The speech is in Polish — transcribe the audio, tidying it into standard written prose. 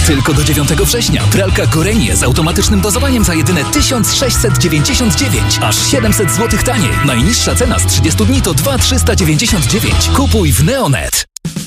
Tylko do 9 września. Pralka Gorenie z automatycznym dozowaniem za jedyne 1699, aż 700 zł taniej. Najniższa cena z 30 dni to 2399. Kupuj w Neonet.